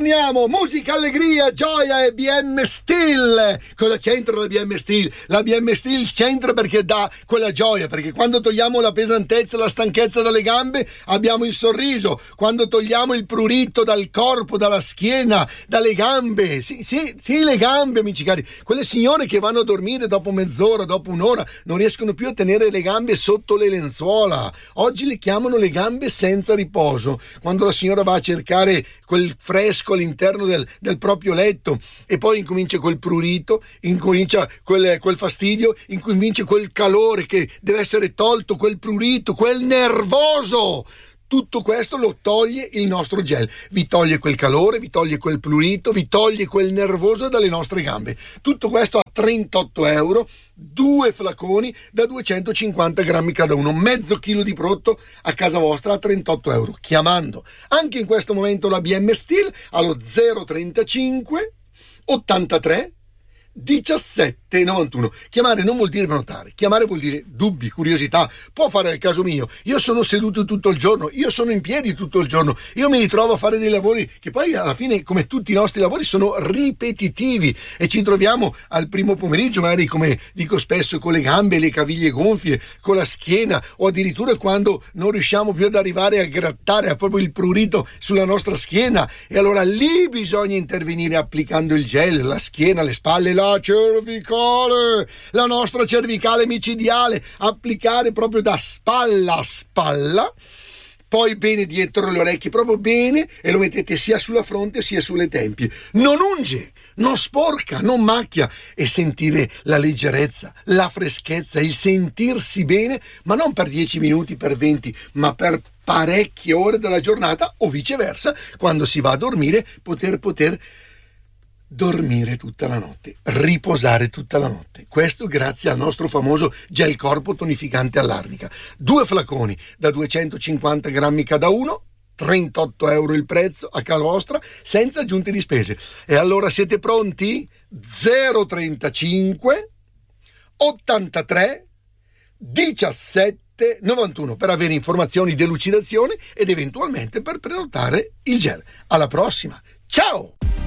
Ritorniamo, musica, allegria, gioia e BM Steel. Cosa c'entra la BM Steel? La BM Steel c'entra perché dà quella gioia, perché quando togliamo la pesantezza, la stanchezza dalle gambe, abbiamo il sorriso. Quando togliamo il prurito dal corpo, dalla schiena, dalle gambe, sì, le gambe, amici cari, quelle signore che vanno a dormire dopo mezz'ora, dopo un'ora, non riescono più a tenere le gambe sotto le lenzuola. Oggi le chiamano le gambe senza riposo. Quando la signora va a cercare quel fresco all'interno del proprio letto e poi incomincia quel prurito, incomincia quel fastidio, incomincia quel calore che deve essere tolto, quel prurito, quel nervoso. Tutto questo lo toglie il nostro gel, vi toglie quel calore, vi toglie quel prurito, vi toglie quel nervoso dalle nostre gambe. Tutto questo a 38 euro, 2 flaconi da 250 grammi cada uno, mezzo chilo di prodotto a casa vostra a 38 euro. Chiamando anche in questo momento la BM Steel allo 035 83 17 91. Chiamare non vuol dire prenotare, chiamare vuol dire dubbi, curiosità. Può fare il caso mio, io sono seduto tutto il giorno, io sono in piedi tutto il giorno, io mi ritrovo a fare dei lavori che poi alla fine, come tutti i nostri lavori, sono ripetitivi e ci troviamo al primo pomeriggio magari, come dico spesso, con le gambe, le caviglie gonfie, con la schiena, o addirittura quando non riusciamo più ad arrivare a grattare a proprio il prurito sulla nostra schiena, e allora lì bisogna intervenire applicando il gel, la schiena, le spalle, la cervicale, la nostra cervicale micidiale, applicare proprio da spalla a spalla, poi bene dietro le orecchie, proprio bene, e lo mettete sia sulla fronte sia sulle tempie. Non unge, non sporca, non macchia, e sentire la leggerezza, la freschezza, il sentirsi bene, ma non per 10 minuti, per 20, ma per parecchie ore della giornata, o viceversa, quando si va a dormire, poter dormire tutta la notte, riposare tutta la notte. Questo grazie al nostro famoso gel corpo tonificante all'arnica. 2 flaconi da 250 grammi cada uno, 38 euro il prezzo a casa vostra, senza aggiunte di spese. E allora siete pronti? 035 83 17 91 per avere informazioni, delucidazioni ed eventualmente per prenotare il gel. Alla prossima, ciao!